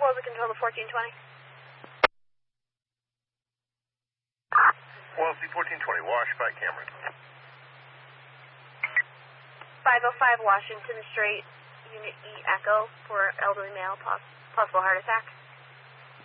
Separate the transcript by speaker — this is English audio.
Speaker 1: Wellesley Control to 1420.
Speaker 2: Wellesley 1420, Wash by Cameron.
Speaker 1: 505 Washington Street, Unit E Echo for elderly male, possible heart attack.